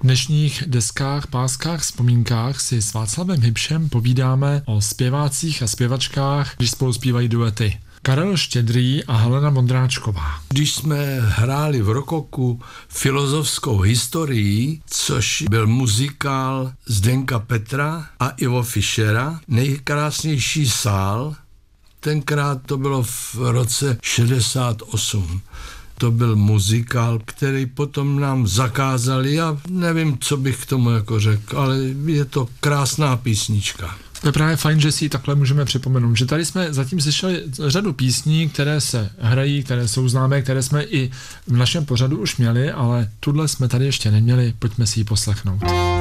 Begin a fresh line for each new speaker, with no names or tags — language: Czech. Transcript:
dnešních deskách, páskách, vzpomínkách si s Václavem Hybšem povídáme o zpěvácích a zpěvačkách, když spolu zpívají duety. Karel Štědrý a Helena Vondráčková.
Když jsme hráli v Rokoku filozofskou historii, což byl muzikál Zdenka Petra a Ivo Fischera, nejkrásnější sál, tenkrát to bylo v roce 68. To byl muzikál, který potom nám zakázali a nevím, co bych k tomu jako řekl, ale je to krásná písnička.
To je právě fajn, že si ji takhle můžeme připomenout, že tady jsme zatím slyšeli řadu písní, které se hrají, které jsou známé, které jsme i v našem pořadu už měli, ale tuhle jsme tady ještě neměli, pojďme si ji poslechnout.